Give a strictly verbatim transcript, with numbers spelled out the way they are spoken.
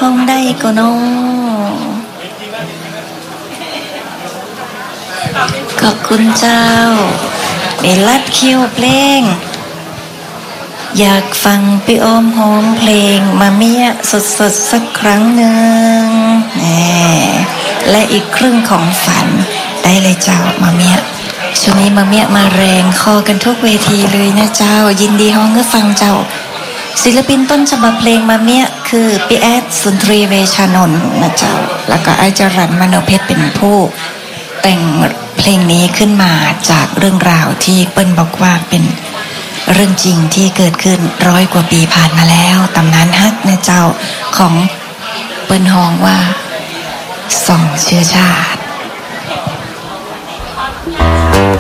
ห้องได้ก็น้อขอบคุณเจ้าเอลัดคิวเพลงอยากฟังพี่อ้อมหอมเพลงมาเมียสดสดสักครั้งหนึ่งแหมและอีกครึ่งของฝันได้เลยเจ้ามาเมียช่วงนี้มาเมียมาแรงคอกันทุกเวทีเลยนะเจ้ายินดีห้องก็ฟังเจ้าศิลปินต้นฉบับเพลงมาเมียคือพี่แอดสุนทรีเวชานนท์นะเจ้าแล้วก็ไอจรัญมโนเพชรเป็นผู้แต่งเพลงนี้ขึ้นมาจากเรื่องราวที่เปิ้ลบอกว่าเป็นเรื่องจริงที่เกิดขึ้นร้อยกว่าปีผ่านมาแล้วตำนานฮักนะเจ้าของเปิ้ลฮองว่าส่องเชื้อชาติ